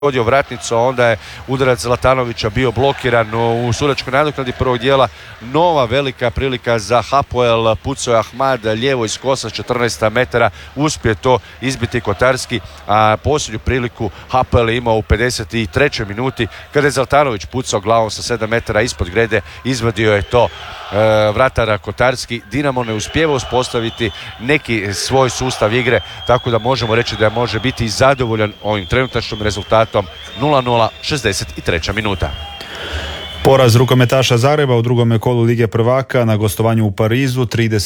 pogodio vratnicu, onda je udarac Zlatanovića bio blokiran u sudačkoj nadoknadi prvog dijela. Nova velika prilika za Hapoel, pucao je Ahmad lijevo iz kosa 14 metara, uspije to izbiti Kotarski, a posljednju priliku Hapoel je imao u 53. minuti kada je Zlatanović pucao glavom sa 7 metara ispod grede, izvadio je to vratara Kotarski. Dinamo ne uspijeva uspostaviti neki svoj sustav igre, tako da možemo reći da može biti zadovoljan ovim trenutačnim rezultatom 0-0, 63. minuta. Poraz rukometaša Zagreba u drugome kolu Lige prvaka na gostovanju u Parizu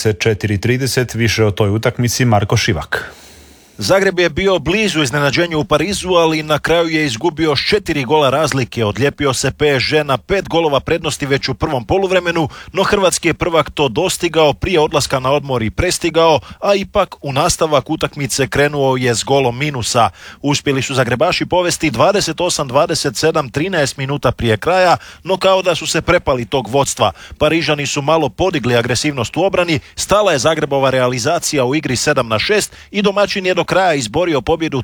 34-30, više o toj utakmici Marko Šivak. Zagreb je bio blizu iznenađenju u Parizu, ali na kraju je izgubio s 4 gola razlike. Odlijepio se PSG na 5 golova prednosti već u prvom poluvremenu, no hrvatski je prvak to dostigao, prije odlaska na odmor i prestigao, a ipak u nastavak utakmice krenuo je s golom minusa. Uspjeli su Zagrebaši povesti 28-27 13 minuta prije kraja, no kao da su se prepali tog vodstva. Parižani su malo podigli agresivnost u obrani, stala je Zagrebova realizacija u igri 7-6 i domaćin je do kraja izborio pobjedu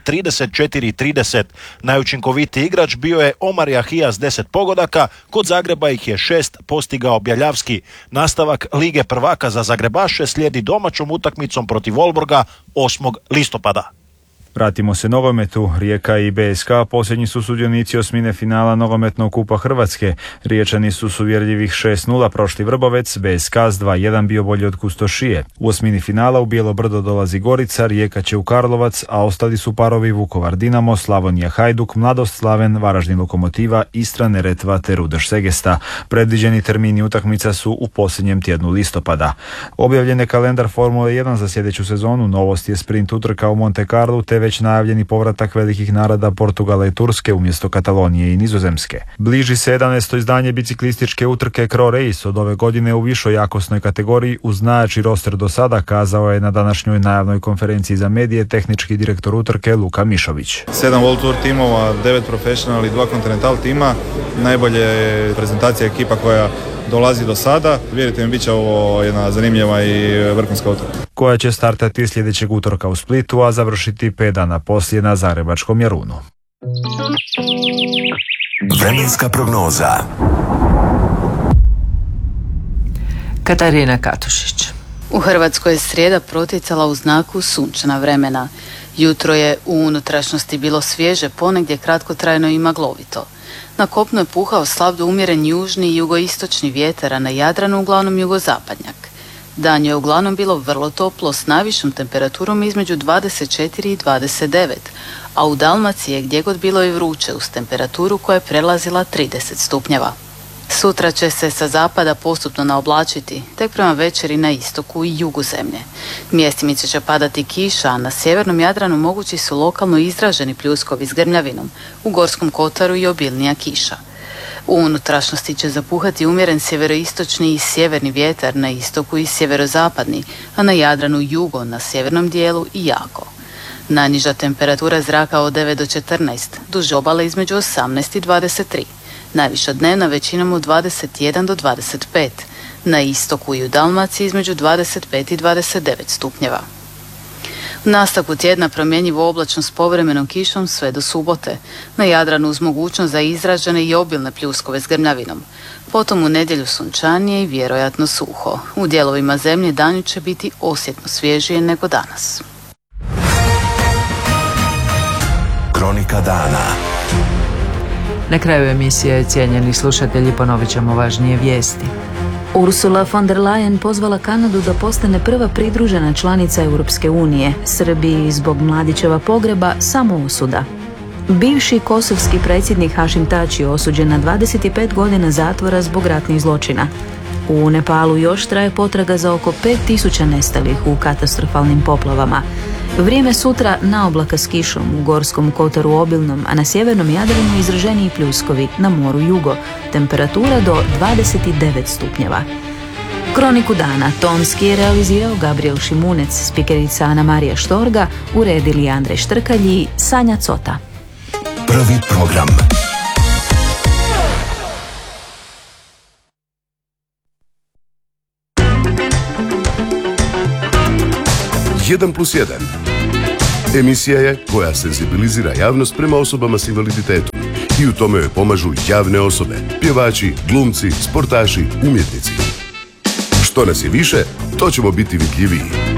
34-30. Najučinkovitiji igrač bio je Omar Jahija s 10 pogodaka, kod Zagreba ih je 6 postigao Bjeljavski. Nastavak Lige prvaka za Zagrebaše slijedi domaćom utakmicom protiv Wolfsburga 8. listopada. Vratimo se nogometu. Rijeka i BSK posljednji su sudionici osmine finala nogometnog kupa Hrvatske. Riječani su s uvjerljivih 6-0 prošli Vrbovec, BSK s 2-1 bio bolji od Kustošije. U osmini finala u Bijelo Brdo dolazi Gorica, Rijeka će u Karlovac, a ostali su parovi Vukovar Dinamo, Slavonija Hajduk, Mladost Slaven, Varaždin Lokomotiva, Istra Neretva te Rudeš Segesta. Predviđeni termini utakmica su u posljednjem tjednu listopada. Objavljen je kalendar Formule 1 za sljedeću sezonu. Novost je sprint utrka u Monte Carlu te već najavljeni povratak velikih naroda Portugala i Turske umjesto Katalonije i Nizozemske. Bliži se 11. izdanje biciklističke utrke Cro Race od ove godine u višoj jakosnoj kategoriji uz najjači roster do sada, kazao je na današnjoj najavnoj konferenciji za medije tehnički direktor utrke Luka Mišović. 7 World Tour timova, 9 Professional i 2 Continental tima. Najbolje prezentacija ekipa koja dolazi do sada. Vjerujte mi, bit će ovo jedna zanimljiva i vrhunska utrka. Koja će startati sljedećeg utorka u Splitu, a završiti 5 dana poslije na Zagrebačkom Jarunu. Vremenska prognoza. Katarina Katušić. U Hrvatskoj je srijeda protjecala u znaku sunčana vremena. Jutro je u unutrašnjosti bilo svježe, ponegdje kratkotrajno i maglovito. Na kopnu je puhao slab do umjeren južni i jugoistočni vjetar, a na Jadranu uglavnom jugozapadnjak. Dan je uglavnom bilo vrlo toplo s najvišom temperaturom između 24 i 29, a u Dalmaciji je gdje god bilo i vruće uz temperaturu koja je prelazila 30 stupnjeva. Sutra će se sa zapada postupno naoblačiti, tek prema večeri na istoku i jugu zemlje. Mjestimice će padati kiša, a na sjevernom Jadranu mogući su lokalno izraženi pljuskovi s grmljavinom, u Gorskom kotaru i obilnija kiša. U unutrašnjosti će zapuhati umjeren sjeveroistočni i sjeverni vjetar, na istoku i sjeverozapadni, a na Jadranu jugo, na sjevernom dijelu i jako. Najniža temperatura zraka od 9 do 14, duž obale između 18 i 23. Najviša dnevna većinom od 21 do 25, na istoku i u Dalmaciji između 25 i 29 stupnjeva. U nastavku tjedna promjenjivo oblačno s povremenom kišom sve do subote, na Jadranu uz mogućnost za izražene i obilne pljuskove s grmljavinom. Potom u nedjelju sunčanije i vjerojatno suho. U dijelovima zemlje danju će biti osjetno svježije nego danas. Kronika dana. Na kraju emisije, cijenjeni slušatelji, ponovit ćemo važnije vijesti. Ursula von der Leyen pozvala Kanadu da postane prva pridružena članica Europske unije. Srbiji zbog Mladićeva pogreba samo osuda. Bivši kosovski predsjednik Hašim Tači osuđen na 25 godina zatvora zbog ratnih zločina. U Nepalu još traje potraga za oko 5000 nestalih u katastrofalnim poplavama. Vrijeme sutra naoblaka s kišom, u Gorskom kotaru obilnom, a na sjevernom Jadranu izraženiji pljuskovi, na moru jugo. Temperatura do 29 stupnjeva. Kroniku dana tonski je realizirao Gabriel Šimunec, spikerica Ana Marija Štorga, uredili Andrej Štrkalj i Sanja Cota. Prvi program. Jedan plus jedan. Emisija je koja senzibilizira javnost prema osobama s invaliditetom i u tome joj pomažu javne osobe, pjevači, glumci, sportaši, umjetnici. Što nas je više, to ćemo biti vidljiviji.